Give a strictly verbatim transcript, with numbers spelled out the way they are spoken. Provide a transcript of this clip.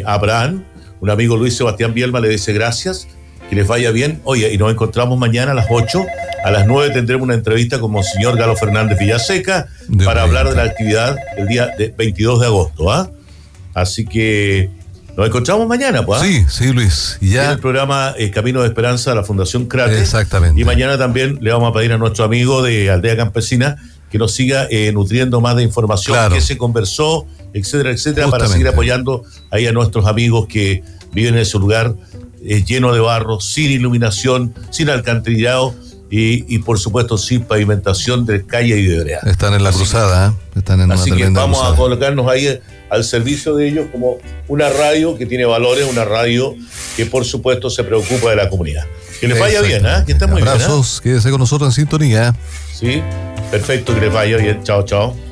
Abraham, un amigo Luis Sebastián Bielma le dice gracias, que les vaya bien. Oye, y nos encontramos mañana a las ocho, a las nueve tendremos una entrevista con Monseñor Galo Fernández Villaseca de para hablar de la actividad el día de veintidós de agosto, ¿ah? Así que nos encontramos mañana, pues. Sí, sí, Luis. Y ya. En el programa eh, Camino de Esperanza de la Fundación Crate. Exactamente. Y mañana también le vamos a pedir a nuestro amigo de Aldea Campesina que nos siga eh, nutriendo más de información, claro, que se conversó, etcétera, etcétera, justamente, para seguir apoyando ahí a nuestros amigos que viven en ese lugar eh, lleno de barro, sin iluminación, sin alcantarillado y, y por supuesto sin pavimentación de calle y de vereda. Están en la así cruzada, ¿eh? Están en así una que vamos cruzada. A colocarnos ahí al servicio de ellos como una radio que tiene valores, una radio que por supuesto se preocupa de la comunidad. Que les vaya bien, ¿eh? Que estén muy bien. Abrazos, ¿eh? Quédese con nosotros en sintonía. Sí, perfecto, que les vaya bien. Chao, chao.